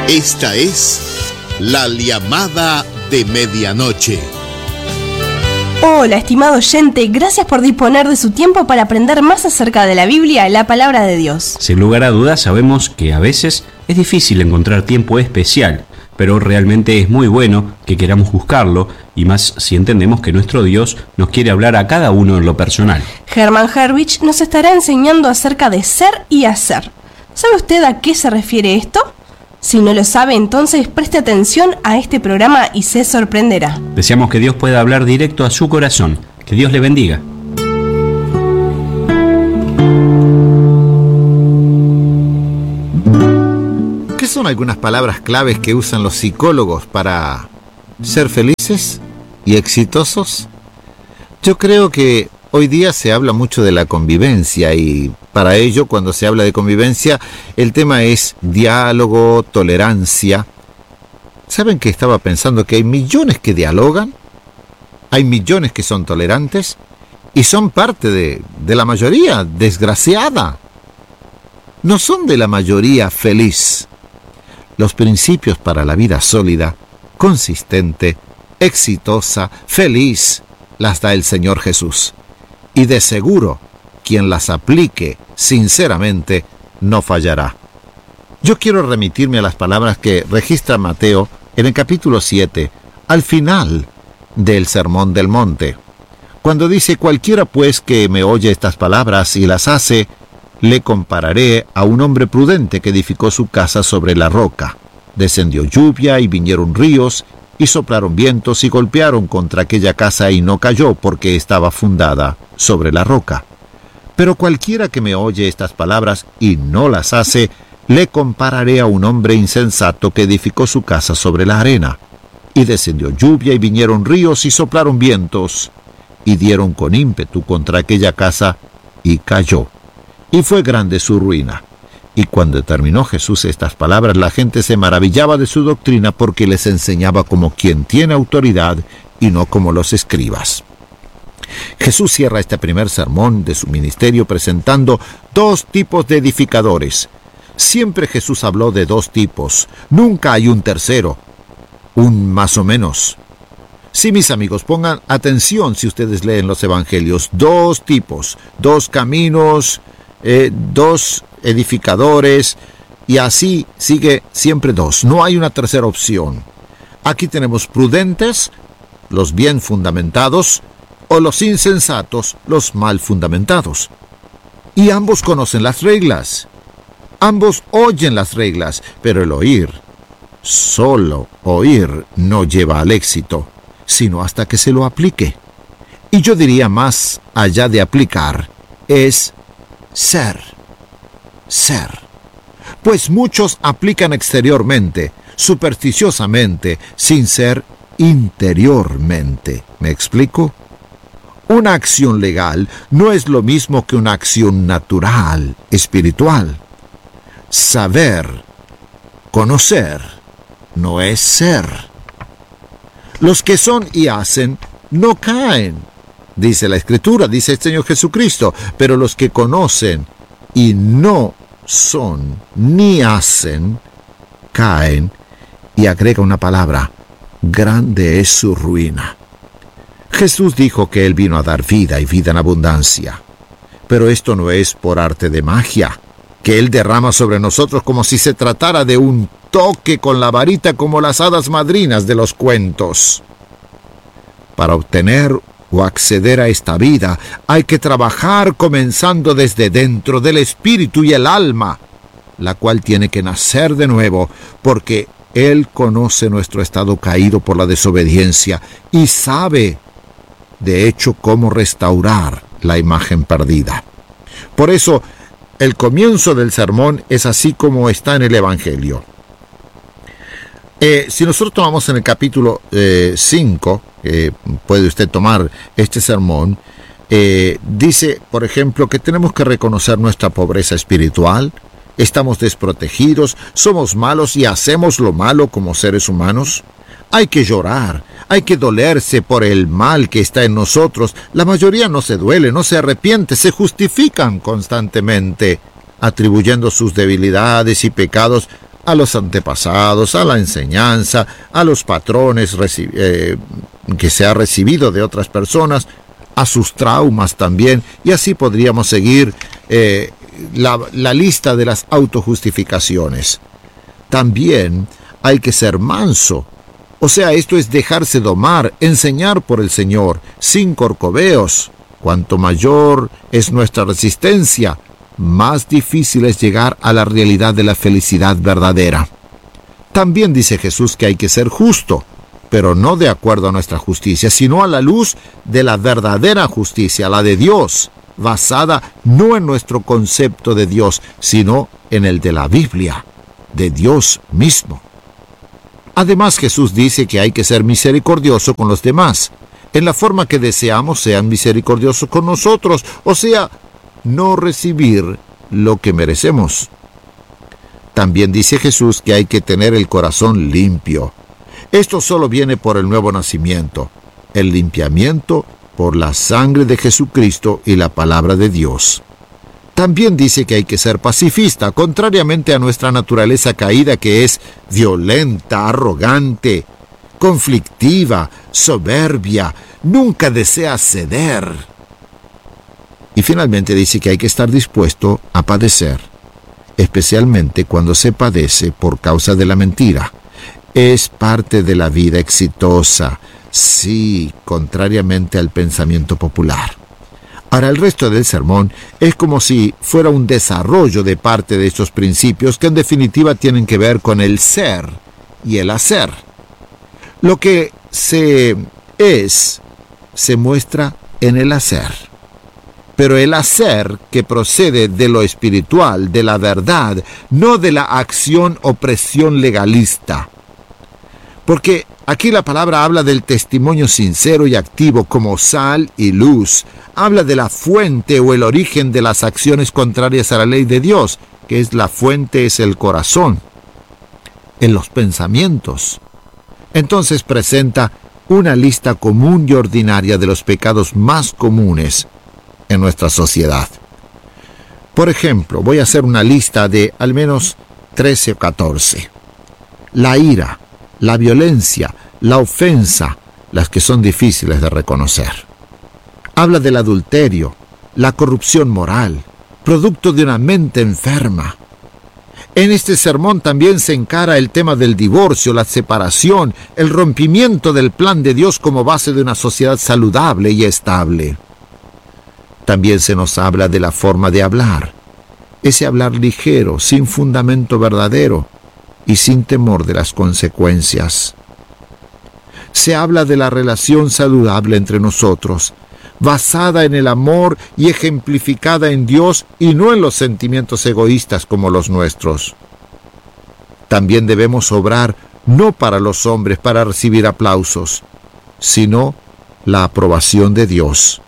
Esta es la llamada de medianoche. Hola, estimado oyente, gracias por disponer de su tiempo para aprender más acerca de la Biblia, la palabra de Dios. Sin lugar a dudas, sabemos que a veces es difícil encontrar tiempo especial, pero realmente es muy bueno que queramos buscarlo, y más si entendemos que nuestro Dios nos quiere hablar a cada uno en lo personal. Hermann Herrich nos estará enseñando acerca de ser y hacer. ¿Sabe usted a qué se refiere esto? Si no lo sabe, entonces preste atención a este programa y se sorprenderá. Deseamos que Dios pueda hablar directo a su corazón. Que Dios le bendiga. ¿Qué son algunas palabras claves que usan los psicólogos para ser felices y exitosos? Yo creo que hoy día se habla mucho de la convivencia, y para ello, cuando se habla de convivencia, el tema es diálogo, tolerancia. ¿Saben que estaba pensando que hay millones que dialogan? Hay millones que son tolerantes y son parte de la mayoría desgraciada. No son de la mayoría feliz. Los principios para la vida sólida, consistente, exitosa, feliz, las da el Señor Jesús. Y de seguro, quien las aplique sinceramente no fallará. Yo quiero remitirme a las palabras que registra Mateo en el capítulo 7, al final del Sermón del Monte, cuando dice: cualquiera pues que me oye estas palabras y las hace, le compararé a un hombre prudente que edificó su casa sobre la roca. Descendió lluvia y vinieron ríos, y soplaron vientos y golpearon contra aquella casa, y no cayó, porque estaba fundada sobre la roca. Pero cualquiera que me oye estas palabras y no las hace, le compararé a un hombre insensato que edificó su casa sobre la arena. Y descendió lluvia y vinieron ríos y soplaron vientos, y dieron con ímpetu contra aquella casa, y cayó. Y fue grande su ruina. Y cuando terminó Jesús estas palabras, la gente se maravillaba de su doctrina, porque les enseñaba como quien tiene autoridad y no como los escribas. Jesús cierra este primer sermón de su ministerio presentando dos tipos de edificadores. Siempre Jesús habló de dos tipos, nunca hay un tercero, un más o menos. Sí, mis amigos, pongan atención si ustedes leen los evangelios. Dos tipos, dos caminos, dos edificadores, y así sigue siempre dos. No hay una tercera opción. Aquí tenemos prudentes, los bien fundamentados, o los insensatos, los mal fundamentados. Y ambos conocen las reglas. Ambos oyen las reglas, pero el oír, solo oír, no lleva al éxito, sino hasta que se lo aplique. Y yo diría, más allá de aplicar, es ser. Pues muchos aplican exteriormente, supersticiosamente, sin ser interiormente. ¿Me explico? Una acción legal no es lo mismo que una acción natural, espiritual. Saber, conocer, no es ser. Los que son y hacen no caen, dice la Escritura, dice el Señor Jesucristo, pero los que conocen y no son ni hacen, caen, y agrega una palabra: grande es su ruina. Jesús dijo que Él vino a dar vida y vida en abundancia. Pero esto no es por arte de magia, que Él derrama sobre nosotros como si se tratara de un toque con la varita, como las hadas madrinas de los cuentos. Para obtener o acceder a esta vida, hay que trabajar comenzando desde dentro del espíritu y el alma, la cual tiene que nacer de nuevo, porque Él conoce nuestro estado caído por la desobediencia y sabe, de hecho, cómo restaurar la imagen perdida. Por eso, el comienzo del sermón es así como está en el Evangelio. Si nosotros tomamos en el capítulo 5, puede usted tomar este sermón, dice, por ejemplo, que tenemos que reconocer nuestra pobreza espiritual, estamos desprotegidos, somos malos y hacemos lo malo como seres humanos. Hay que llorar, hay que dolerse por el mal que está en nosotros. La mayoría no se duele, no se arrepiente, se justifican constantemente, atribuyendo sus debilidades y pecados a los antepasados, a la enseñanza, a los patrones que se ha recibido de otras personas, a sus traumas también, y así podríamos seguir la lista de las autojustificaciones. También hay que ser manso, o sea, esto es dejarse domar, enseñar por el Señor, sin corcoveos. Cuanto mayor es nuestra resistencia, más difícil es llegar a la realidad de la felicidad verdadera. También dice Jesús que hay que ser justo, pero no de acuerdo a nuestra justicia, sino a la luz de la verdadera justicia, la de Dios, basada no en nuestro concepto de Dios, sino en el de la Biblia, de Dios mismo. Además, Jesús dice que hay que ser misericordioso con los demás, en la forma que deseamos sean misericordiosos con nosotros, o sea, no recibir lo que merecemos. También dice Jesús que hay que tener el corazón limpio. Esto solo viene por el nuevo nacimiento, el limpiamiento por la sangre de Jesucristo y la palabra de Dios. También dice que hay que ser pacifista, contrariamente a nuestra naturaleza caída, que es violenta, arrogante, conflictiva, soberbia, nunca desea ceder. Y finalmente dice que hay que estar dispuesto a padecer, especialmente cuando se padece por causa de la mentira. Es parte de la vida exitosa, sí, contrariamente al pensamiento popular. Ahora, el resto del sermón es como si fuera un desarrollo de parte de estos principios que en definitiva tienen que ver con el ser y el hacer. Lo que se muestra en el hacer. Pero el hacer que procede de lo espiritual, de la verdad, no de la acción o presión legalista. Porque aquí la palabra habla del testimonio sincero y activo como sal y luz. Habla de la fuente o el origen de las acciones contrarias a la ley de Dios, que es la fuente, es el corazón, en los pensamientos. Entonces presenta una lista común y ordinaria de los pecados más comunes en nuestra sociedad. Por ejemplo, voy a hacer una lista de al menos 13 o 14. La ira, la violencia, la ofensa, las que son difíciles de reconocer. Habla del adulterio, la corrupción moral, producto de una mente enferma. En este sermón también se encara el tema del divorcio, la separación, el rompimiento del plan de Dios como base de una sociedad saludable y estable. También se nos habla de la forma de hablar, ese hablar ligero, sin fundamento verdadero y sin temor de las consecuencias. Se habla de la relación saludable entre nosotros, basada en el amor y ejemplificada en Dios y no en los sentimientos egoístas como los nuestros. También debemos obrar no para los hombres para recibir aplausos, sino la aprobación de Dios.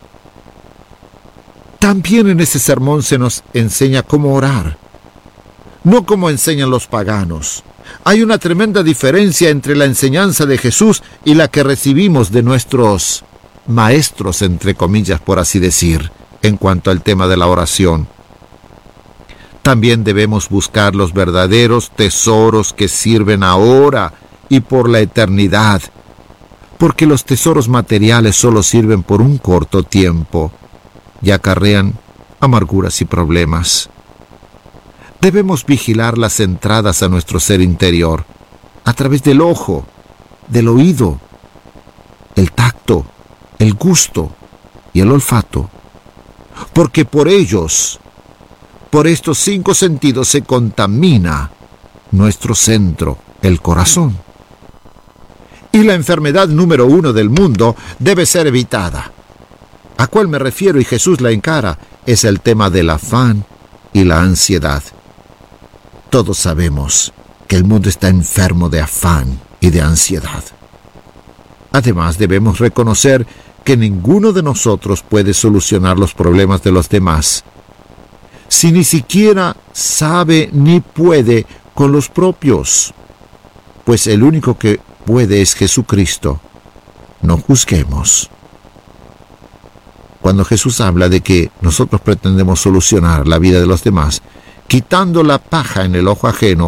También en este sermón se nos enseña cómo orar, no como enseñan los paganos. Hay una tremenda diferencia entre la enseñanza de Jesús y la que recibimos de nuestros maestros, entre comillas, por así decir, en cuanto al tema de la oración. También debemos buscar los verdaderos tesoros que sirven ahora y por la eternidad, porque los tesoros materiales solo sirven por un corto tiempo y acarrean amarguras y problemas. Debemos vigilar las entradas a nuestro ser interior a través del ojo, del oído, el tacto, el gusto y el olfato, porque por ellos, por estos 5 sentidos se contamina nuestro centro, el corazón. Y la enfermedad número 1 del mundo debe ser evitada. ¿A cuál me refiero? Y Jesús la encara. Es el tema del afán y la ansiedad. Todos sabemos que el mundo está enfermo de afán y de ansiedad. Además, debemos reconocer que ninguno de nosotros puede solucionar los problemas de los demás, si ni siquiera sabe ni puede con los propios, pues el único que puede es Jesucristo. No juzguemos. Cuando Jesús habla de que nosotros pretendemos solucionar la vida de los demás, quitando la paja en el ojo ajeno,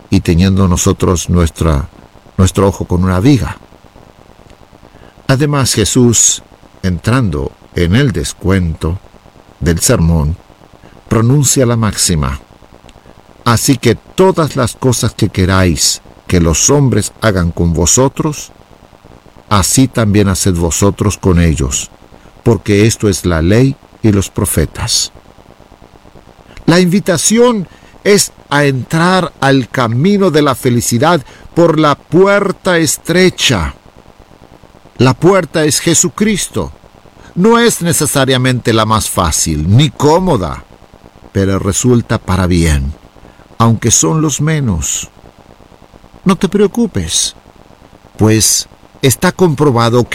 y teniendo nosotros nuestro ojo con una viga. Además, Jesús, entrando en el descuento del sermón, pronuncia la máxima: así que todas las cosas que queráis que los hombres hagan con vosotros, así también haced vosotros con ellos, porque esto es la ley y los profetas. La invitación es a entrar al camino de la felicidad por la puerta estrecha. La puerta es Jesucristo. No es necesariamente la más fácil ni cómoda, pero resulta para bien, aunque son los menos. No te preocupes, pues está comprobado que